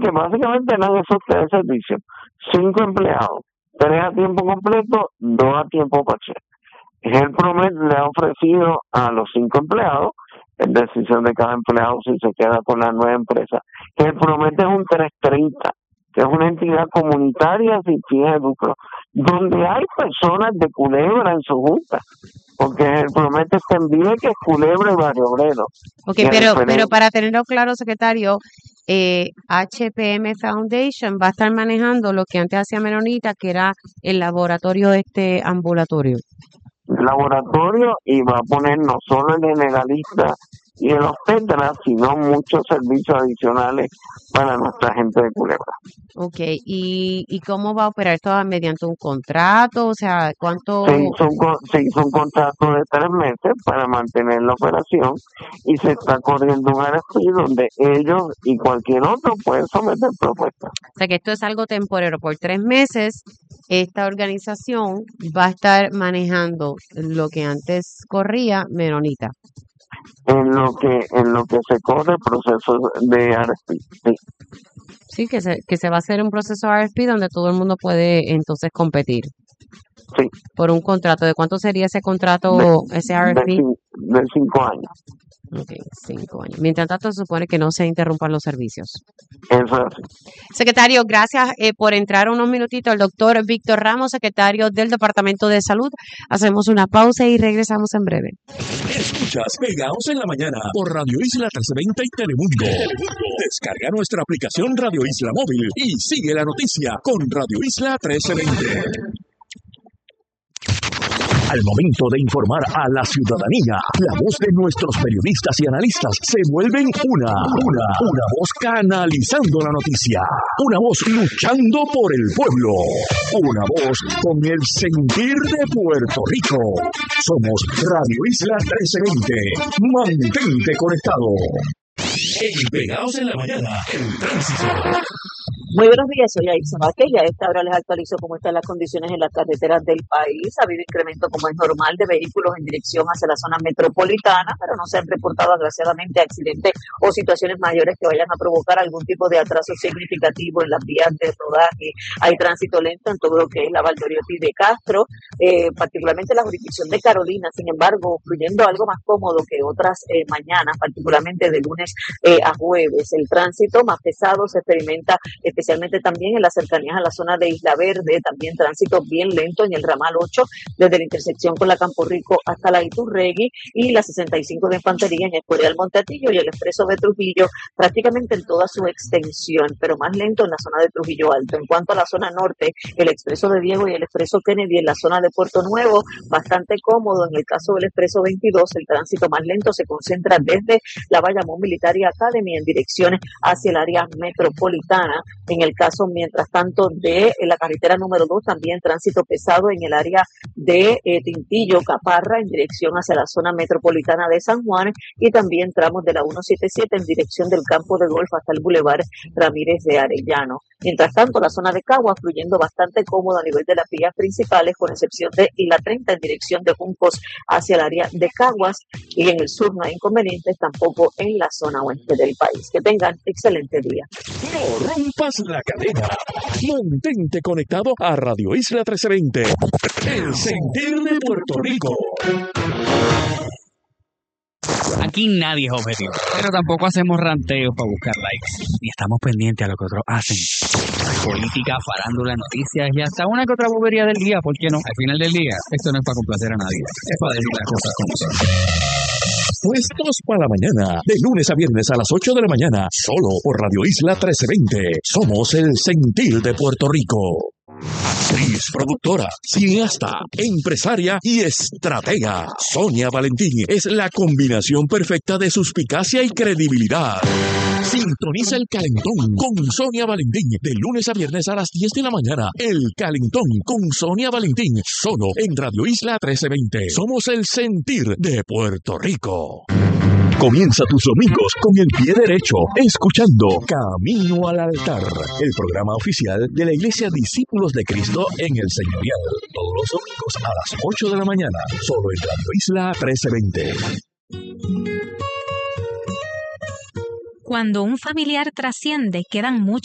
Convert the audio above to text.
que básicamente eran esos 3 servicios: 5 empleados, 3 a tiempo completo, 2 a tiempo parcial. HealthPromed le ha ofrecido a los 5 empleados, es decisión de cada empleado si se queda con la nueva empresa. HealthPromed es un 330, que es una entidad comunitaria sin fines de lucro, donde hay personas de Culebra en su junta, porque HealthPromed está en Vieques, Culebra y Barrio Obrero. Ok, pero para tenerlo claro, secretario, HPM Foundation va a estar manejando lo que antes hacía Menonita, que era el laboratorio ambulatorio. Laboratorio, y va a poner no solo el generalista y el obstetra, sino muchos servicios adicionales para nuestra gente de Culebra. Ok, ¿y cómo va a operar esto? ¿Mediante un contrato? O sea, ¿cuánto? Se hizo un contrato de 3 meses para mantener la operación, y se está corriendo un RFP donde ellos y cualquier otro pueden someter propuestas. O sea, que esto es algo temporero. Por 3 meses, esta organización va a estar manejando lo que antes corría Menonita. En lo que se corre el proceso de RFP, sí. Sí, que se va a hacer un proceso RFP donde todo el mundo puede entonces competir. Sí. Por un contrato. ¿De cuánto sería ese contrato, ese RFP? De 5 años. Ok, 5 años. Mientras tanto, se supone que no se interrumpan los servicios. Eso es. Secretario, gracias por entrar unos minutitos. El doctor Víctor Ramos, secretario del Departamento de Salud. Hacemos una pausa y regresamos en breve. Escuchas Pegados en la Mañana por Radio Isla 1320 y Telemundo. Descarga nuestra aplicación Radio Isla Móvil y sigue la noticia con Radio Isla 1320. Al momento de informar a la ciudadanía, la voz de nuestros periodistas y analistas se vuelven una voz canalizando la noticia, una voz luchando por el pueblo, una voz con el sentir de Puerto Rico. Somos Radio Isla 1320. Mantente conectado. En Pegados en la Mañana, el tránsito. Muy buenos días, soy Aisa Vázquez y a esta hora les actualizo cómo están las condiciones en las carreteras del país. Ha habido incremento, como es normal, de vehículos en dirección hacia la zona metropolitana, pero no se han reportado, desgraciadamente, accidentes o situaciones mayores que vayan a provocar algún tipo de atraso significativo en las vías de rodaje. Hay tránsito lento en todo lo que es la Valdoriotti de Castro, particularmente la jurisdicción de Carolina. Sin embargo, fluyendo algo más cómodo que otras mañanas, particularmente de lunes a jueves. El tránsito más pesado se experimenta especialmente también en las cercanías a la zona de Isla Verde, también tránsito bien lento en el ramal 8, desde la intersección con la Campo Rico hasta la Iturregui, y la 65 de Infantería en Escorial Monteatillo, y el expreso de Trujillo prácticamente en toda su extensión, pero más lento en la zona de Trujillo Alto. En cuanto a la zona norte, el expreso de Diego y el expreso Kennedy en la zona de Puerto Nuevo, bastante cómodo. En el caso del expreso 22, el tránsito más lento se concentra desde la Bayamón Military Academy en dirección hacia el área metropolitana. En el caso, mientras tanto, de la carretera número 2, también tránsito pesado en el área de Tintillo, Caparra, en dirección hacia la zona metropolitana de San Juan, y también tramos de la 177 en dirección del campo de golf hasta el Boulevard Ramírez de Arellano. Mientras tanto, la zona de Caguas fluyendo bastante cómodo a nivel de las vías principales, con excepción de la 30 en dirección de Juncos hacia el área de Caguas, y en el sur no hay inconvenientes tampoco en la zona oeste del país. Que tengan excelente día. No rompas la cadena. Mantente conectado a Radio Isla 1320. El sentir de Puerto Rico. Aquí nadie es objetivo, pero tampoco hacemos ranteos para buscar likes, ni estamos pendientes a lo que otros hacen. Política, farándula, noticias y hasta una que otra bobería del día, ¿por qué no? Al final del día, esto no es para complacer a nadie, es para decir las cosas como son. Puestos para la mañana, de lunes a viernes a las 8 de la mañana, solo por Radio Isla 1320. Somos el sentir de Puerto Rico. Actriz, productora, cineasta, empresaria y estratega. Sonia Valentín es la combinación perfecta de suspicacia y credibilidad. Sintoniza El Calentón con Sonia Valentín de lunes a viernes a las 10 de la mañana. El Calentón con Sonia Valentín, solo en Radio Isla 1320. Somos el sentir de Puerto Rico. Comienza tus domingos con el pie derecho, escuchando Camino al Altar, el programa oficial de la Iglesia Discípulos de Cristo en el Señorial. Todos los domingos a las 8 de la mañana, solo en Radio Isla 1320. Cuando un familiar trasciende, quedan muchos